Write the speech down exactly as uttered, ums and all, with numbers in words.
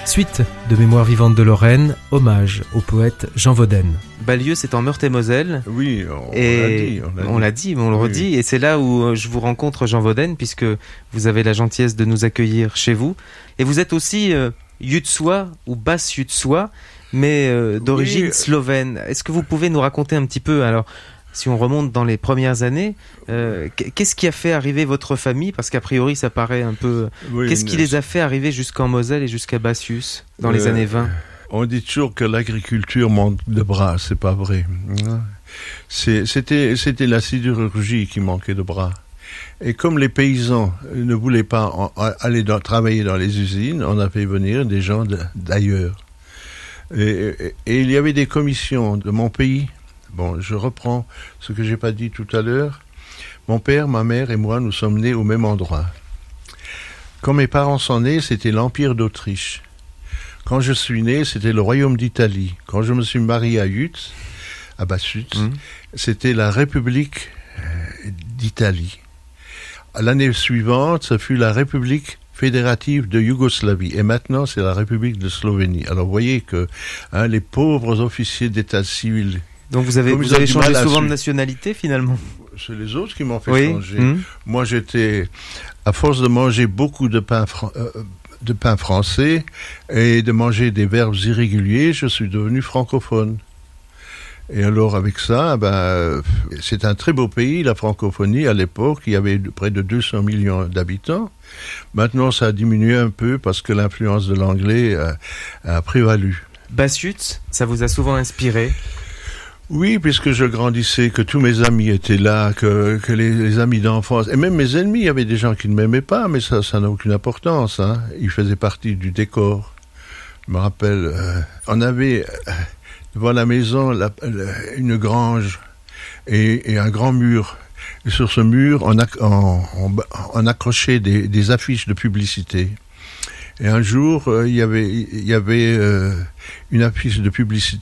Suite de Mémoire vivante de Lorraine, hommage au poète Jean Vaudaine. Balieu, c'est en Meurthe-et-Moselle. Oui, on, et on l'a dit. On l'a on dit, l'a dit mais on le oui. redit. Et c'est là où je vous rencontre, Jean Vaudaine, puisque vous avez la gentillesse de nous accueillir chez vous. Et vous êtes aussi euh, Yutsois ou basse Yutsois, mais euh, d'origine oui. slovène. Est-ce que vous pouvez nous raconter un petit peu, alors, si on remonte dans les premières années, euh, qu'est-ce qui a fait arriver votre famille? Parce qu'a priori, ça paraît un peu... Oui, qu'est-ce qui une... les a fait arriver jusqu'en Moselle et jusqu'à Bassius, dans euh, les années vingt? On dit toujours que l'agriculture manque de bras, c'est pas vrai. C'est, c'était, c'était la sidérurgie qui manquait de bras. Et comme les paysans ne voulaient pas en, aller dans, travailler dans les usines, on a fait venir des gens de, d'ailleurs. Et, et, et il y avait des commissions de mon pays. Bon, je reprends ce que j'ai pas dit tout à l'heure. Mon père, ma mère et moi, nous sommes nés au même endroit. Quand mes parents sont nés, c'était l'Empire d'Autriche. Quand je suis né, c'était le Royaume d'Italie. Quand je me suis marié à Yutz, à Bassut, mmh. c'était la République d'Italie. L'année suivante, ce fut la République fédérative de Yougoslavie. Et maintenant, c'est la République de Slovénie. Alors, vous voyez que hein, les pauvres officiers d'état civil... Donc vous avez, vous avez changé souvent de nationalité finalement? C'est les autres qui m'ont fait oui. changer. Mmh. Moi j'étais, à force de manger beaucoup de pain, fran- euh, de pain français et de manger des verbes irréguliers, je suis devenu francophone. Et alors avec ça, ben, c'est un très beau pays, la francophonie. À l'époque, il y avait près de deux cents millions d'habitants. Maintenant ça a diminué un peu parce que l'influence de l'anglais a, a prévalu. Bassut, ça vous a souvent inspiré? Oui, puisque je grandissais, que tous mes amis étaient là, que, que les, les amis d'enfance, et même mes ennemis, il y avait des gens qui ne m'aimaient pas, mais ça, ça n'a aucune importance, hein. Ils faisaient partie du décor. Je me rappelle, euh, on avait euh, devant la maison la, la, une grange et, et un grand mur. Et sur ce mur, on, acc- on, on, on accrochait des, des affiches de publicité. Et un jour, euh, il y avait, il y avait euh, une affiche de publicité